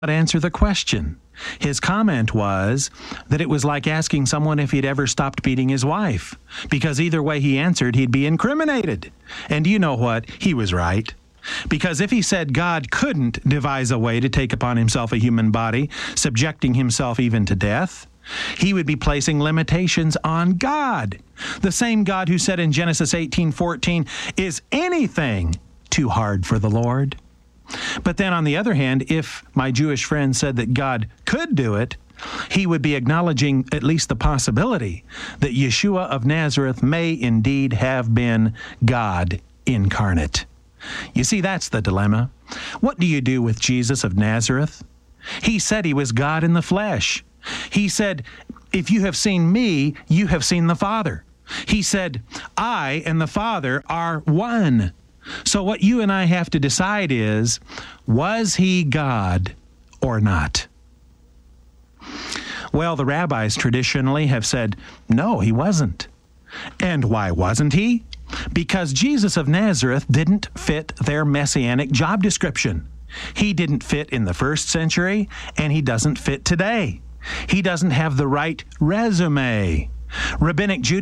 answer the question. His comment was that it was like asking someone if he'd ever stopped beating his wife, because either way he answered, he'd be incriminated. And you know what? He was right. Because if he said God couldn't devise a way to take upon himself a human body, subjecting himself even to death, he would be placing limitations on God. The same God who said in Genesis 18:14, "Is anything too hard for the Lord?" But then on the other hand, if my Jewish friend said that God could do it, he would be acknowledging at least the possibility that Yeshua of Nazareth may indeed have been God incarnate. You see, that's the dilemma. What do you do with Jesus of Nazareth? He said he was God in the flesh. He said, "If you have seen me, you have seen the Father." He said, "I and the Father are one." So what you and I have to decide is, was he God or not? Well, the rabbis traditionally have said, no, he wasn't. And why wasn't he? Because Jesus of Nazareth didn't fit their messianic job description. He didn't fit in the first century, and he doesn't fit today. He doesn't have the right resume. Rabbinic Judaism